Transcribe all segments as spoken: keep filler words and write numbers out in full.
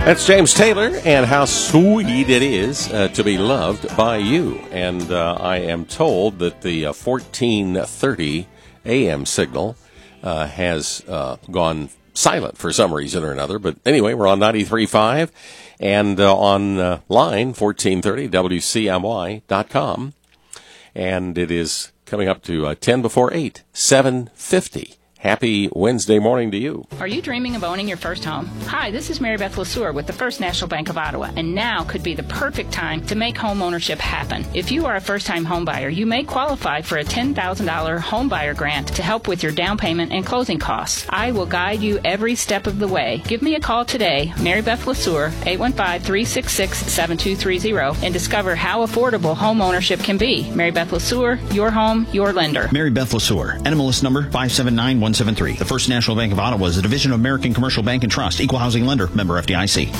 That's James Taylor, and how sweet it is uh, to be loved by you. And uh, I am told that the uh, fourteen thirty a m signal uh, has uh, gone silent for some reason or another. But anyway, we're on ninety-three point five and uh, on uh, line fourteen thirty W C M Y dot com. And it is coming up to uh, ten before eight, seven fifty. Happy Wednesday morning to you. Are you dreaming of owning your first home? Hi, this is Mary Beth LeSueur with the First National Bank of Ottawa, and now could be the perfect time to make home ownership happen. If you are a first-time home buyer, you may qualify for a ten thousand dollars home buyer grant to help with your down payment and closing costs. I will guide you every step of the way. Give me a call today, Mary Beth LeSueur, eight one five, three six six, seven two three zero, and discover how affordable home ownership can be. Mary Beth LeSueur, your home, your lender. Mary Beth LeSueur, N M L S number five seven nine one seven three. The First National Bank of Ottawa is a division of American Commercial Bank and Trust, equal housing lender, member F D I C.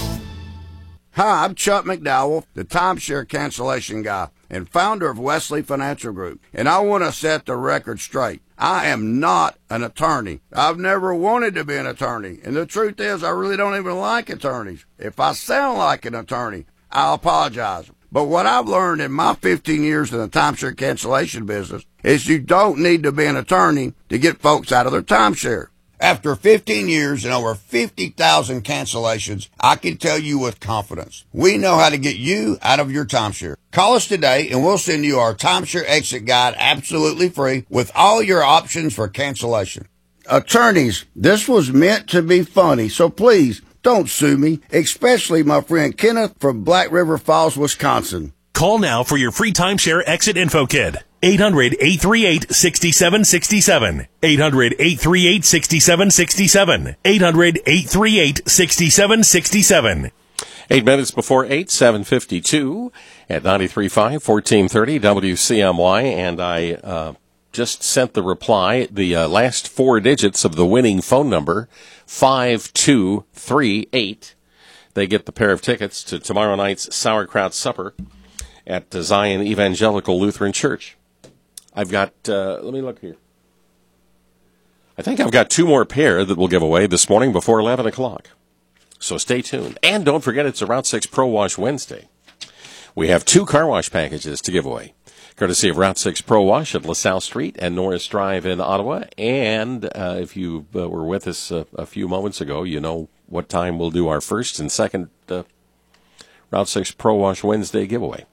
Hi, I'm Chuck McDowell, the timeshare cancellation guy and founder of Wesley Financial Group, and I want to set the record straight. I am not an attorney. I've never wanted to be an attorney, and the truth is I really don't even like attorneys. If I sound like an attorney, I'll apologize. But what I've learned in my fifteen years in the timeshare cancellation business is you don't need to be an attorney to get folks out of their timeshare. After fifteen years and over fifty thousand cancellations, I can tell you with confidence, we know how to get you out of your timeshare. Call us today and we'll send you our timeshare exit guide absolutely free with all your options for cancellation. Attorneys, this was meant to be funny, so please don't sue me, especially my friend Kenneth from Black River Falls, Wisconsin. Call now for your free timeshare exit info kit. eight hundred, eight three eight, six seven six seven. eight hundred, eight three eight, six seven six seven. eight hundred, eight three eight, six seven six seven. Eight minutes before eight, seven fifty-two at ninety-three point five, fourteen thirty W C M Y, and I uh, just sent the reply, the uh, last four digits of the winning phone number, five two three eight. They get the pair of tickets to tomorrow night's Sauerkraut Supper at Zion Evangelical Lutheran Church. I've got, uh, let me look here. I think I've got two more pair that we'll give away this morning before eleven o'clock. So stay tuned. And don't forget, it's a Route six Pro Wash Wednesday. We have two car wash packages to give away, courtesy of Route six Pro Wash at LaSalle Street and Norris Drive in Ottawa. And uh, if you uh, were with us uh, a few moments ago, you know what time we'll do our first and second uh, Route six Pro Wash Wednesday giveaway.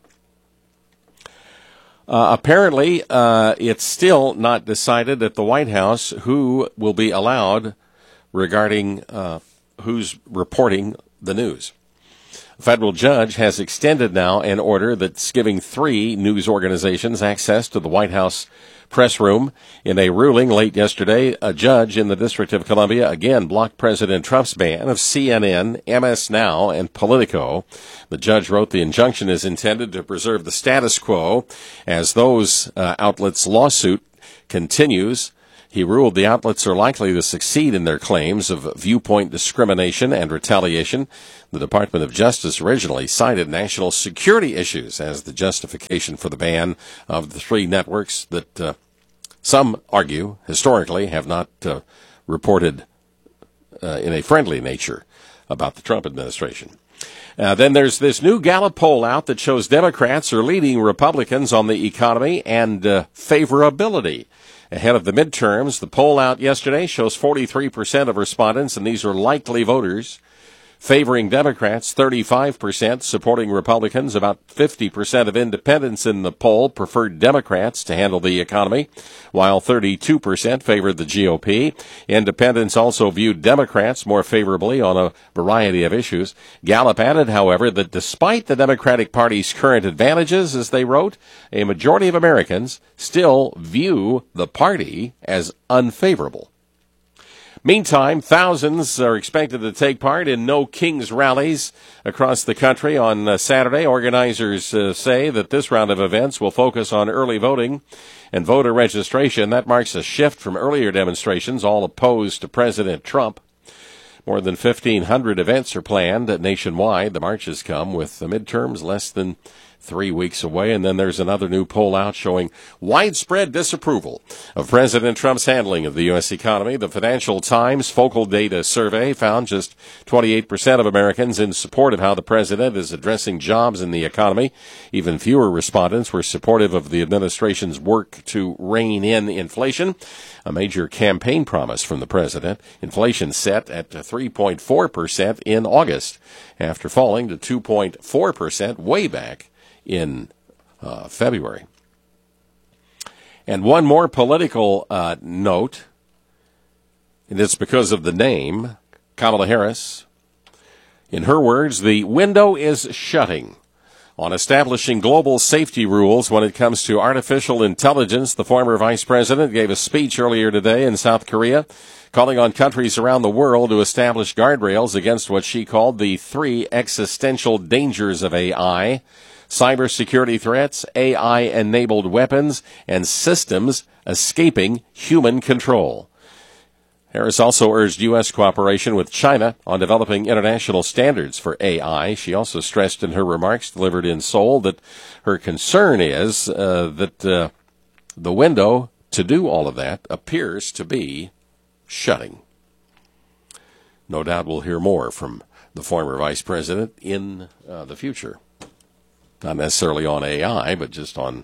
Uh, apparently, uh, it's still not decided at the White House who will be allowed regarding uh, who's reporting the news. A federal judge has extended now an order that's giving three news organizations access to the White House press room. In a ruling late yesterday, a judge in the District of Columbia again blocked President Trump's ban of C N N, M S Now, and Politico. The judge wrote the injunction is intended to preserve the status quo as those uh, outlets' lawsuit continues. He ruled the outlets are likely to succeed in their claims of viewpoint discrimination and retaliation. The Department of Justice originally cited national security issues as the justification for the ban of the three networks that uh, some argue historically have not uh, reported uh, in a friendly nature about the Trump administration. Uh, then there's this new Gallup poll out that shows Democrats are leading Republicans on the economy and uh, favorability. Ahead of the midterms, the poll out yesterday shows forty-three percent of respondents, and these are likely voters, favoring Democrats, thirty-five percent, supporting Republicans. About fifty percent of independents in the poll preferred Democrats to handle the economy, while thirty-two percent favored the G O P. Independents also viewed Democrats more favorably on a variety of issues. Gallup added, however, that despite the Democratic Party's current advantages, as they wrote, a majority of Americans still view the party as unfavorable. Meantime, thousands are expected to take part in No Kings rallies across the country on uh, Saturday. Organizers uh, say that this round of events will focus on early voting and voter registration. That marks a shift from earlier demonstrations, all opposed to President Trump. More than fifteen hundred events are planned nationwide. The marches come with the midterms less than three weeks away. And then there's another new poll out showing widespread disapproval of President Trump's handling of the U S economy. The Financial Times Focal Data Survey found just twenty-eight percent of Americans in support of how the president is addressing jobs in the economy. Even fewer respondents were supportive of the administration's work to rein in inflation, a major campaign promise from the president. Inflation set at three point four percent in August, after falling to two point four percent way back in uh, February. And one more political uh, note, and it's because of the name, Kamala Harris. In her words, the window is shutting on establishing global safety rules when it comes to artificial intelligence. The former vice president gave a speech earlier today in South Korea, calling on countries around the world to establish guardrails against what she called the three existential dangers of A I: cybersecurity threats, A I-enabled weapons, and systems escaping human control. Harris also urged U S cooperation with China on developing international standards for A I. She also stressed in her remarks delivered in Seoul that her concern is uh, that uh, the window to do all of that appears to be shutting. No doubt we'll hear more from the former vice president in uh, the future. Not necessarily on A I, but just on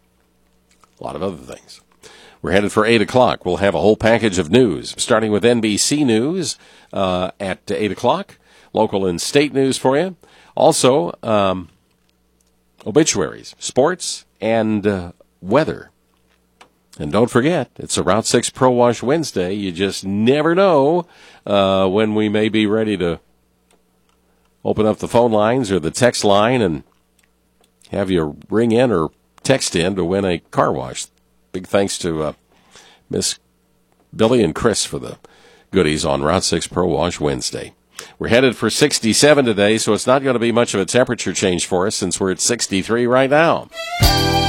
a lot of other things. We're headed for eight o'clock. We'll have a whole package of news, starting with N B C News uh, at eight o'clock, local and state news for you. Also, um, obituaries, sports, and uh, weather. And don't forget, it's a Route six Pro Wash Wednesday. You just never know uh, when we may be ready to open up the phone lines or the text line and have you ring in or text in to win a car wash. Big thanks to uh, Miss Billy and Chris for the goodies on Route six Pro Wash Wednesday. We're headed for sixty-seven today, so it's not going to be much of a temperature change for us since we're at sixty-three right now.